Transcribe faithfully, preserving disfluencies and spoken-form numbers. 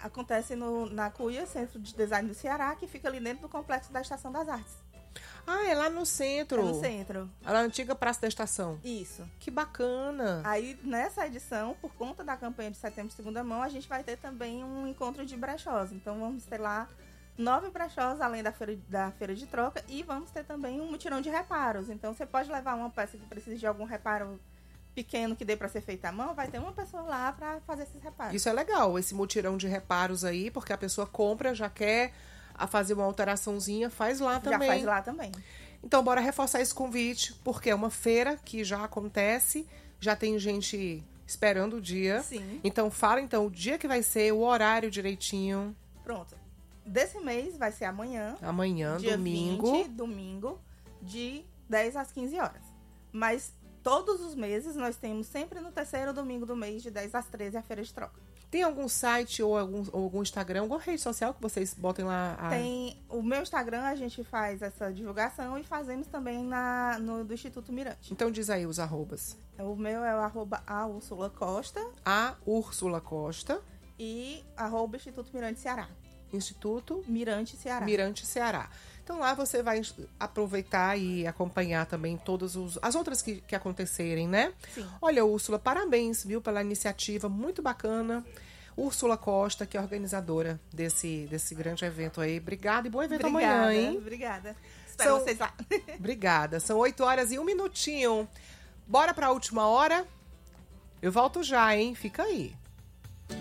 acontece no, na CUIA, Centro de Design do Ceará, que fica ali dentro do Complexo da Estação das Artes. Ah, é lá no centro. É no centro. É lá na antiga Praça da Estação. Isso. Que bacana. Aí, nessa edição, por conta da campanha de Setembro de Segunda Mão, a gente vai ter também um encontro de brechós. Então, vamos ter lá nove brechós, além da feira, da feira de troca. E vamos ter também um mutirão de reparos. Então, você pode levar uma peça que precisa de algum reparo pequeno que dê para ser feito à mão, vai ter uma pessoa lá para fazer esses reparos. Isso é legal, esse mutirão de reparos aí, porque a pessoa compra, já quer a fazer uma alteraçãozinha, faz lá também. Já faz lá também. Então, bora reforçar esse convite, porque é uma feira que já acontece, já tem gente esperando o dia. Sim. Então, fala então o dia que vai ser, o horário direitinho. Pronto. Desse mês vai ser amanhã. Amanhã, dia domingo. vinte, domingo, de dez às quinze horas. Mas todos os meses nós temos sempre no terceiro domingo do mês, de dez às treze, a feira de troca. Tem algum site ou algum, ou algum Instagram, alguma rede social que vocês botem lá? A... Tem o meu Instagram, a gente faz essa divulgação e fazemos também na, no do Instituto Mirante. Então diz aí os arrobas. O meu é o arroba a Úrsula Costa. A Úrsula Costa. E arroba Instituto Mirante Ceará. Instituto Mirante Ceará. Mirante Ceará. Então lá você vai aproveitar e acompanhar também todas os, as outras que, que acontecerem, né? Sim. Olha, Úrsula, parabéns, viu, pela iniciativa, muito bacana. Úrsula Costa, que é organizadora desse, desse grande evento aí. Obrigada e bom evento Obrigada, amanhã, hein? Obrigada. Espero São... vocês lá. Obrigada. São oito horas e um minutinho. Bora para a última hora? Eu volto já, hein? Fica aí.